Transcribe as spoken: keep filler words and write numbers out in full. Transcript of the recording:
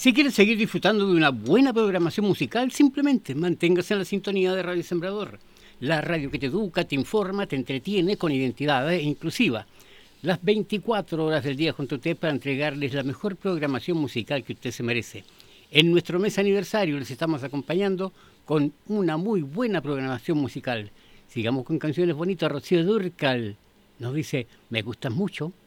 Si quieres seguir disfrutando de una buena programación musical, simplemente manténgase en la sintonía de Radio Sembrador, la radio que te educa, te informa, te entretiene con identidad e inclusiva. Las veinticuatro horas del día junto a usted para entregarles la mejor programación musical que usted se merece. En nuestro mes aniversario les estamos acompañando con una muy buena programación musical. Sigamos con canciones bonitas. Rocío Dúrcal nos dice, me gustas mucho.